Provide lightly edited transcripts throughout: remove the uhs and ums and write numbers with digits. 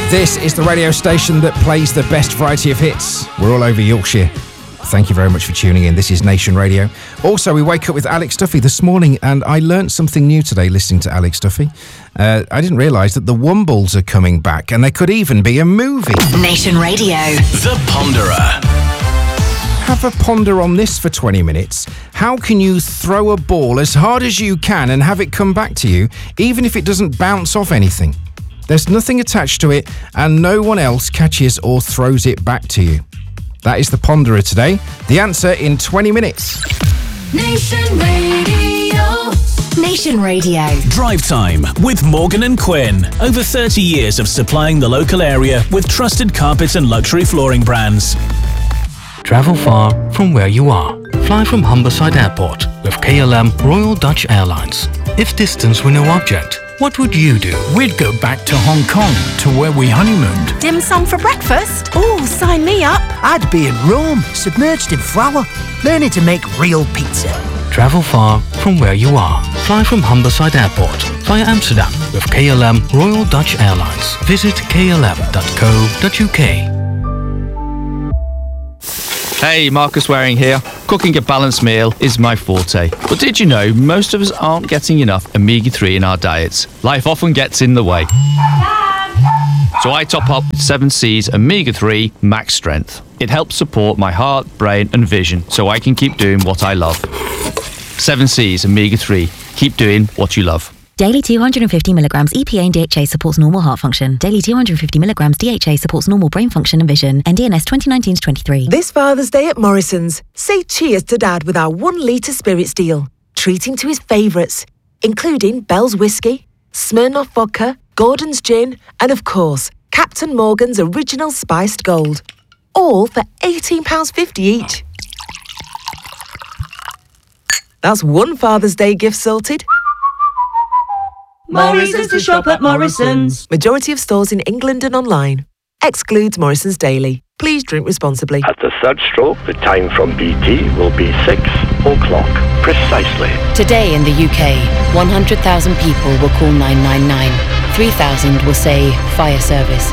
This is the radio station that plays the best variety of hits. We're all over Yorkshire. Thank you very much for tuning in. This is Nation Radio. Also, we wake up with Alex Duffy this morning, and I learnt something new today listening to Alex Duffy. I didn't realise that the Wombles are coming back, and there could even be a movie. Nation Radio. The Ponderer. Have a ponder on this for 20 minutes. How can you throw a ball as hard as you can and have it come back to you, even if it doesn't bounce off anything? There's nothing attached to it, and no one else catches or throws it back to you. That is the Ponderer today. The answer in 20 minutes. Nation Radio. Nation Radio. Drive Time with Morgan and Quinn. Over 30 years of supplying the local area with trusted carpet and luxury flooring brands. Travel far from where you are. Fly from Humberside Airport with KLM Royal Dutch Airlines. If distance were no object, what would you do? We'd go back to Hong Kong, to where we honeymooned. Dim sum for breakfast? Oh, sign me up. I'd be in Rome, submerged in flour, learning to make real pizza. Travel far from where you are. Fly from Humberside Airport via Amsterdam with KLM Royal Dutch Airlines. Visit klm.co.uk. Hey, Marcus Waring here. Cooking a balanced meal is my forte. But did you know most of us aren't getting enough omega-3 in our diets? Life often gets in the way. So I top up 7C's Omega-3 Max Strength. It helps support my heart, brain and vision so I can keep doing what I love. 7C's Omega-3. Keep doing what you love. Daily 250 milligrams EPA and DHA supports normal heart function. Daily 250 milligrams DHA supports normal brain function and vision. NDNS 2019-23. This Father's Day at Morrison's, say cheers to Dad with our 1 litre spirits deal. Treat him to his favourites, including Bell's Whiskey, Smirnoff Vodka, Gordon's Gin, and of course, Captain Morgan's Original Spiced Gold. All for £18.50 each. That's one Father's Day gift sorted. Morrison's to shop at Morrison's. Majority of stores in England and online. Excludes Morrison's Daily. Please drink responsibly. At the third stroke, the time from BT will be 6 o'clock precisely. Today in the UK, 100,000 people will call 999. 3,000 will say fire service.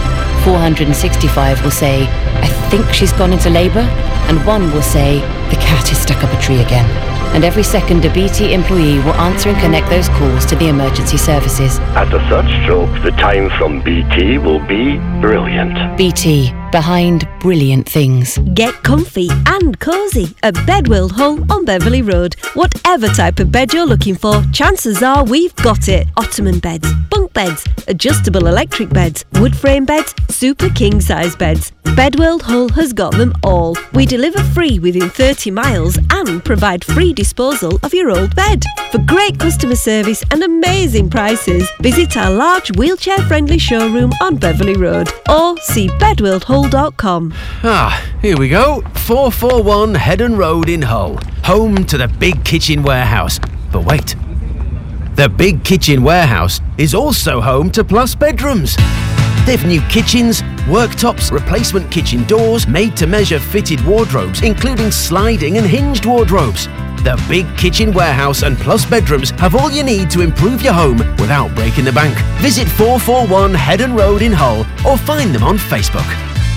465 will say, I think she's gone into labour. And 1 will say, the cat is stuck up a tree again. And every second a BT employee will answer and connect those calls to the emergency services. At the third stroke, the time from BT will be brilliant. BT, behind brilliant things. Get comfy and cosy at Bedworld Hull on Beverley Road. Whatever type of bed you're looking for, chances are we've got it. Ottoman beds, bunk beds, adjustable electric beds, wood frame beds, super king size beds. Bedworld Hull has got them all. We deliver free within 30 miles and provide free disposal of your old bed. For great customer service and amazing prices, visit our large wheelchair-friendly showroom on Beverley Road or see bedworldhull.com. Here we go. 441 Headon Road in Hull. Home to the Big Kitchen Warehouse. But wait. The Big Kitchen Warehouse is also home to Plus Bedrooms. They've new kitchens, worktops, replacement kitchen doors, made-to-measure fitted wardrobes, including sliding and hinged wardrobes. The Big Kitchen Warehouse and Plus Bedrooms have all you need to improve your home without breaking the bank. Visit 441 Headon Road in Hull or find them on Facebook.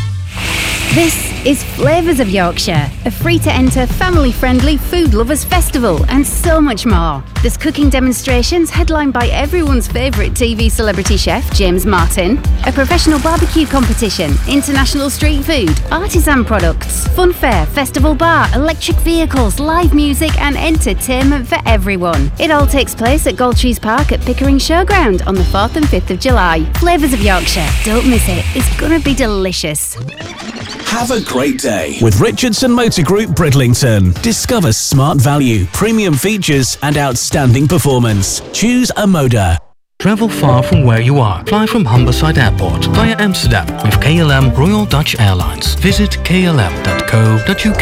This is Flavours of Yorkshire, a free-to-enter, family-friendly food lovers festival and so much more. There's cooking demonstrations headlined by everyone's favourite TV celebrity chef, James Martin, a professional barbecue competition, international street food, artisan products, fun fair, festival bar, electric vehicles, live music and entertainment for everyone. It all takes place at Goldtrees Park at Pickering Showground on the 4th and 5th of July. Flavours of Yorkshire, don't miss it, it's gonna be delicious. Have a great day with Richardson Motor Group Bridlington. Discover smart value, premium features and outstanding performance. Choose a Moda. Travel far from where you are. Fly from Humberside Airport via Amsterdam with KLM Royal Dutch Airlines. Visit klm.co.uk.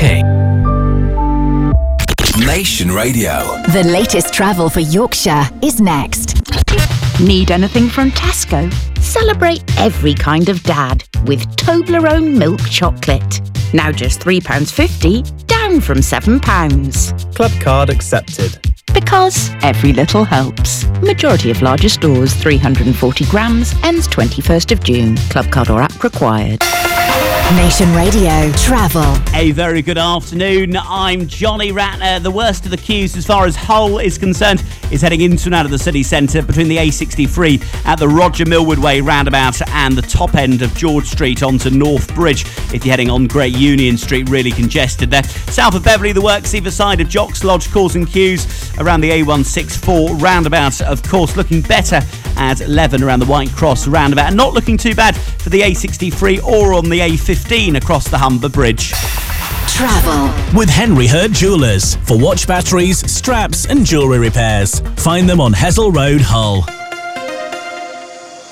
Nation Radio. The latest travel for Yorkshire is next. Need anything from Tesco? Celebrate every kind of dad with Toblerone milk chocolate. Now just £3.50, down from £7. Club card accepted. Because every little helps. Majority of larger stores, 340 grams, ends 21st of June. Club card or app required. Nation Radio Travel. A very good afternoon. I'm Johnny Ratner. The worst of the queues as far as Hull is concerned is heading into and out of the city centre between the A63 at the Roger Millwood Way roundabout and the top end of George Street onto North Bridge. If you're heading on Great Union Street, really congested there. South of Beverley, the works either side of Jocks Lodge causing queues around the A164 roundabout. Of course, looking better at Leven around the White Cross roundabout, and not looking too bad for the A63 or on the A15 across the Humber Bridge. Travel with Henry Hurt Jewellers for watch batteries, straps and jewellery repairs. Find them on Hessel Road, Hull.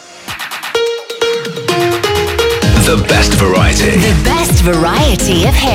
The best variety. The best variety of hits.